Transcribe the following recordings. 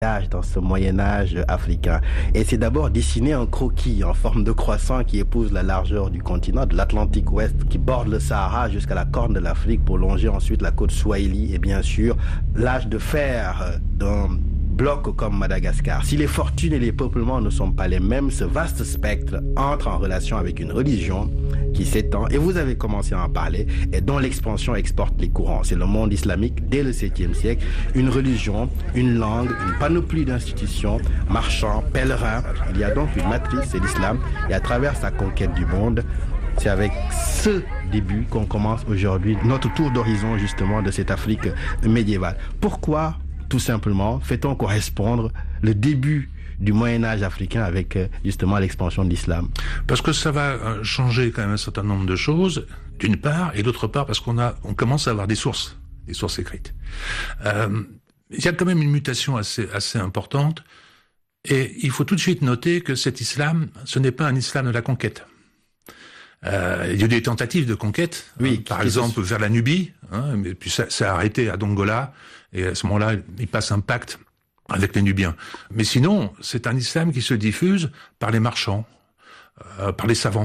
dans ce Moyen-Âge africain. Et c'est d'abord dessiner un croquis en forme de croissant qui épouse la largeur du continent, de l'Atlantique Ouest, qui borde le Sahara jusqu'à la Corne de l'Afrique pour longer ensuite la côte Swahili et bien sûr l'âge de fer d'un bloc comme Madagascar. Si les fortunes et les peuplements ne sont pas les mêmes, ce vaste spectre entre en relation avec une religion qui s'étend, et vous avez commencé à en parler, et dont l'expansion exporte les courants. C'est le monde islamique dès le 7e siècle, une religion, une langue, une panoplie d'institutions, marchands, pèlerins. Il y a donc une matrice, c'est l'islam, et à travers sa conquête du monde, c'est avec ce début qu'on commence aujourd'hui notre tour d'horizon justement de cette Afrique médiévale. Pourquoi, tout simplement, fait-on correspondre le début du Moyen-Âge africain avec justement l'expansion de l'islam? Parce que ça va changer quand même un certain nombre de choses, d'une part, et d'autre part parce qu'on commence à avoir des sources écrites. Il y a quand même une mutation assez importante, et il faut tout de suite noter que cet islam, ce n'est pas un islam de la conquête. Il y a eu des tentatives de conquête, oui, par exemple vers la Nubie, mais puis ça a arrêté à Dongola, et à ce moment-là, il passe un pacte avec les Nubiens. Mais sinon, c'est un islam qui se diffuse par les marchands, par les savants,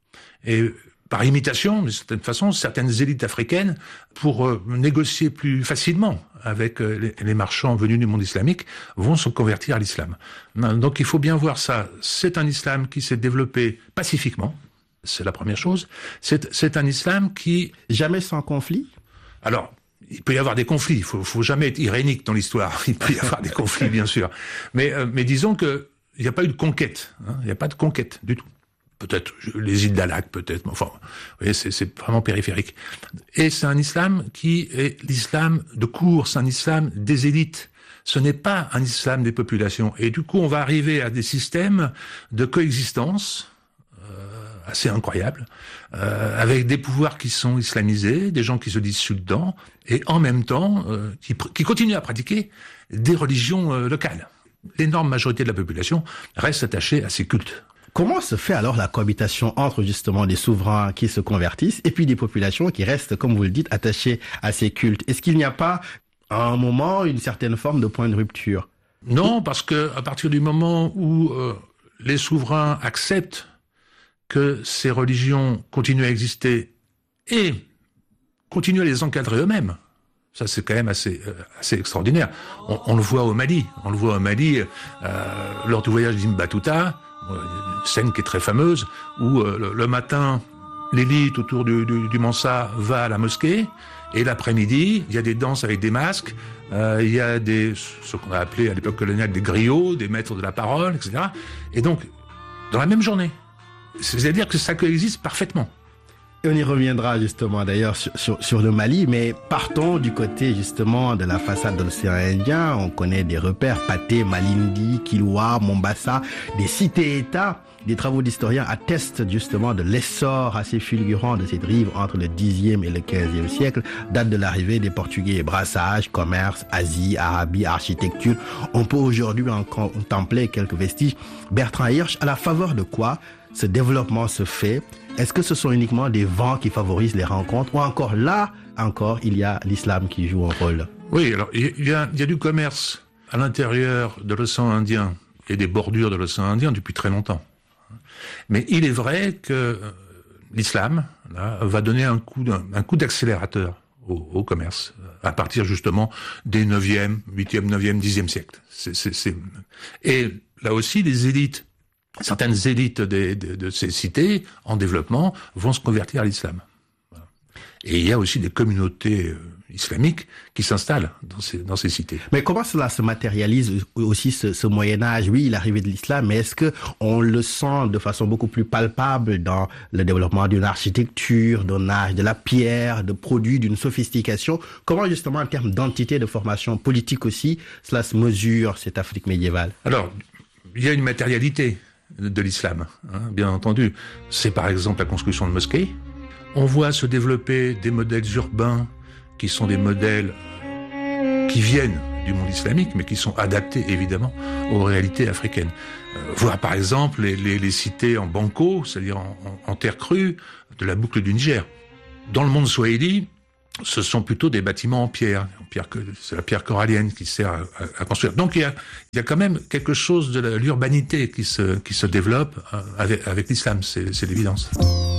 et par imitation, d'une certaine façon, certaines élites africaines, pour négocier plus facilement avec les marchands venus du monde islamique, vont se convertir à l'islam. Donc il faut bien voir ça. C'est un islam qui s'est développé pacifiquement, c'est la première chose. C'est un islam qui... Jamais sans conflit? Alors, il peut y avoir des conflits, il faut jamais être irénique dans l'histoire, il peut y avoir des conflits bien sûr, mais disons que il n'y a pas eu de conquête, il n'y a pas de conquête du tout. Peut-être les îles Dahlak, peut-être, mais enfin, vous voyez, c'est vraiment périphérique. Et c'est un islam qui est l'islam de cour, c'est un islam des élites. Ce n'est pas un islam des populations. Et du coup, on va arriver à des systèmes de coexistence assez incroyables, avec des pouvoirs qui sont islamisés, des gens qui se disent sultans, et en même temps, qui continuent à pratiquer des religions locales. L'énorme majorité de la population reste attachée à ces cultes. Comment se fait alors la cohabitation entre justement des souverains qui se convertissent et puis des populations qui restent, comme vous le dites, attachées à ces cultes? Est-ce qu'il n'y a pas, à un moment, une certaine forme de point de rupture? Non, parce que à partir du moment où les souverains acceptent que ces religions continuent à exister et continuent à les encadrer eux-mêmes, ça c'est quand même assez extraordinaire. On le voit au Mali, lors du voyage d'Ibn Battuta, une scène qui est très fameuse, où le matin, l'élite autour du Mansa va à la mosquée, et l'après-midi, il y a des danses avec des masques, il y a ce qu'on a appelé à l'époque coloniale des griots, des maîtres de la parole, etc. Et donc, dans la même journée, c'est-à-dire que ça coexiste parfaitement. Et on y reviendra justement d'ailleurs sur le Mali, mais partons du côté justement de la façade de l'océan Indien. On connaît des repères, Pathé, Malindi, Kilwa, Mombasa, des cités-États. Des travaux d'historiens attestent justement de l'essor assez fulgurant de cette rive entre le 10e et le 15e siècle, date de l'arrivée des Portugais. Brassage, commerce, Asie, Arabie, architecture. On peut aujourd'hui en contempler quelques vestiges. Bertrand Hirsch, à la faveur de quoi ce développement se fait? Est-ce que ce sont uniquement des vents qui favorisent les rencontres, ou encore il y a l'islam qui joue un rôle? Oui, alors il y a du commerce à l'intérieur de l'océan Indien et des bordures de l'océan Indien depuis très longtemps. Mais il est vrai que l'islam va donner un coup d'accélérateur au commerce, à partir justement des 9e, 8e, 9e, 10e siècles. Et là aussi, certaines élites de ces cités en développement vont se convertir à l'islam. Voilà. Et il y a aussi des communautés islamiques qui s'installent dans ces cités. Mais comment cela se matérialise aussi ce Moyen-Âge? Oui, l'arrivée de l'islam, mais est-ce que on le sent de façon beaucoup plus palpable dans le développement d'une architecture, d'un âge de la pierre, de produits, d'une sophistication? Comment justement en termes d'entité, de formation politique aussi, cela se mesure, cette Afrique médiévale? Alors, il y a une matérialité de l'islam, bien entendu. C'est par exemple la construction de mosquées. On voit se développer des modèles urbains qui sont des modèles qui viennent du monde islamique, mais qui sont adaptés évidemment aux réalités africaines. Voir par exemple les cités en banco, c'est-à-dire en terre crue, de la boucle du Niger. Dans le monde swahili, ce sont plutôt des bâtiments en pierre. C'est la pierre corallienne qui sert à construire. Donc il y a quand même quelque chose de l'urbanité qui se développe avec l'islam, c'est l'évidence.